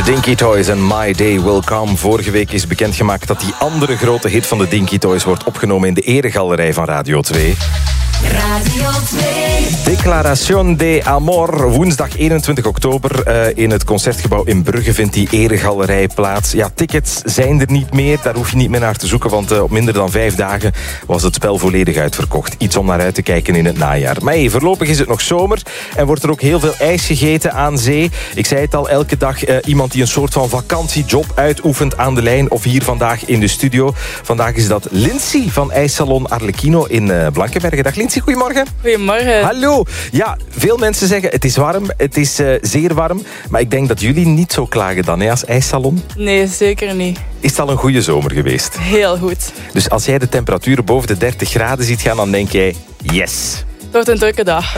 Dinky Toys en My Day Will Come. Vorige week is bekendgemaakt dat die andere grote hit van de Dinky Toys wordt opgenomen in de eregalerij van Radio 2. Radio 2. Declaración de Amor. Woensdag 21 oktober in het Concertgebouw in Brugge vindt die eregalerij plaats. Ja, tickets zijn er niet meer. Daar hoef je niet meer naar te zoeken, want op minder dan 5 dagen was het spel volledig uitverkocht. Iets om naar uit te kijken in het najaar. Maar hey, voorlopig is het nog zomer en wordt er ook heel veel ijs gegeten aan zee. Ik zei het al, elke dag iemand die een soort van vakantiejob uitoefent aan de lijn of hier vandaag in de studio. Vandaag is dat Lindsay van ijssalon Arlecchino in Blankenberge. Dag Lindsay, goedemorgen. Goedemorgen. Hallo. Ja, veel mensen zeggen het is warm, het is zeer warm. Maar ik denk dat jullie niet zo klagen dan, hè, als ijssalon. Nee, zeker niet. Is het al een goede zomer geweest? Heel goed. Dus als jij de temperaturen boven de 30 graden ziet gaan, dan denk jij, yes. Het wordt een drukke dag.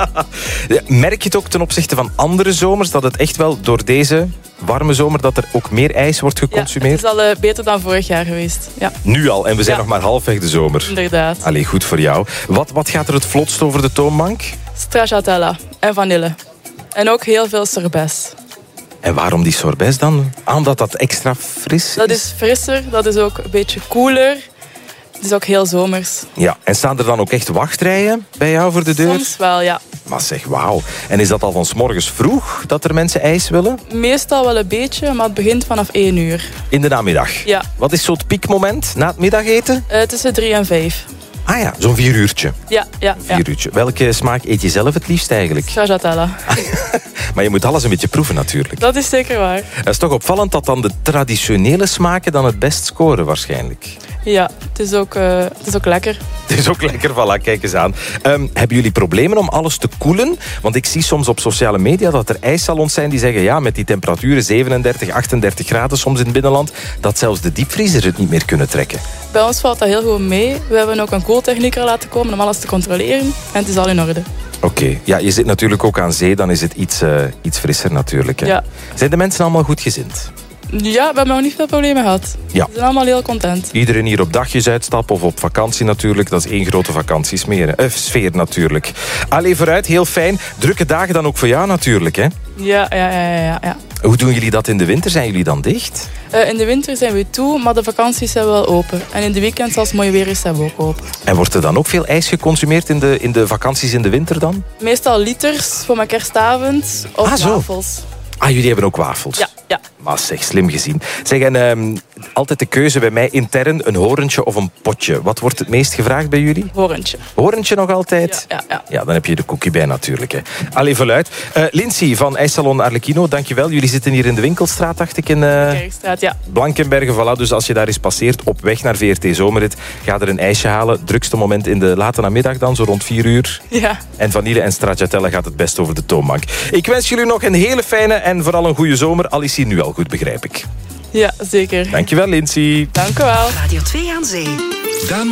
Merk je het ook ten opzichte van andere zomers, dat het echt wel door deze warme zomer, dat er ook meer ijs wordt geconsumeerd? Ja, het is al beter dan vorig jaar geweest. Ja. Nu al, en we zijn nog maar halfweg de zomer. Inderdaad. Allee, goed voor jou. Wat gaat er het vlotst over de toonbank? Stracciatella en vanille. En ook heel veel sorbets. En waarom die sorbets dan? Omdat dat extra fris is? Dat is frisser, dat is ook een beetje koeler. Het is ook heel zomers. Ja, en staan er dan ook echt wachtrijen bij jou voor de deur? Soms wel, ja. Maar zeg, wauw. En is dat al van 's morgens vroeg dat er mensen ijs willen? Meestal wel een beetje, maar het begint vanaf 1 uur. In de namiddag? Ja. Wat is zo'n piekmoment na het middageten? Tussen 3 en 5. Ah ja, zo'n 4 uurtje. Ja. 4 uurtje. Welke smaak eet je zelf het liefst eigenlijk? Stracciatella. Maar je moet alles een beetje proeven natuurlijk. Dat is zeker waar. Het is toch opvallend dat dan de traditionele smaken dan het best scoren waarschijnlijk. Ja, het is ook lekker. Het is ook lekker, voilà, kijk eens aan. Hebben jullie problemen om alles te koelen? Want ik zie soms op sociale media dat er ijssalons zijn die zeggen, ja, met die temperaturen 37, 38 graden soms in het binnenland, dat zelfs de diepvriezer het niet meer kunnen trekken. Bij ons valt dat heel goed mee. We hebben ook een koeltechnieker laten komen om alles te controleren. En het is al in orde. Oké. Ja, je zit natuurlijk ook aan zee, dan is het iets frisser natuurlijk. Hè? Ja. Zijn de mensen allemaal goedgezind? Ja, we hebben nog niet veel problemen gehad. Ja. Ze zijn allemaal heel content. Iedereen hier op dagjes uitstappen of op vakantie natuurlijk. Dat is één grote vakantiesfeer natuurlijk. Allee, vooruit, heel fijn. Drukke dagen dan ook voor jou natuurlijk, hè? Ja. Hoe doen jullie dat in de winter? Zijn jullie dan dicht? In de winter zijn we toe, maar de vakanties zijn wel open. En in de weekends, als het mooi weer is, zijn we ook open. En wordt er dan ook veel ijs geconsumeerd in de vakanties in de winter dan? Meestal liters voor mijn kerstavond of zo. wafels. Ah, jullie hebben ook wafels? Ja. Maar zeg, slim gezien. Zeg, en altijd de keuze bij mij intern, een horentje of een potje. Wat wordt het meest gevraagd bij jullie? Horentje. Horentje nog altijd? Ja. Ja, dan heb je de cookie bij natuurlijk. Hè. Allee, voluit. Lindsay van ijssalon Arlecchino, dankjewel. Jullie zitten hier in de winkelstraat, dacht ik, in Kerkstraat, ja. Blankenberge. Voilà, dus als je daar eens passeert, op weg naar VRT Zomerrit, ga er een ijsje halen. Drukste moment in de late namiddag dan, zo rond 4 uur. Ja. En vanille en stracciatella gaat het best over de toonbank. Ik wens jullie nog een hele fijne en vooral een goede zomer. Al is hier nu al goed, begrijp ik. Ja, zeker. Dankjewel, Lindsay. Dank u wel. Radio 2 aan zee.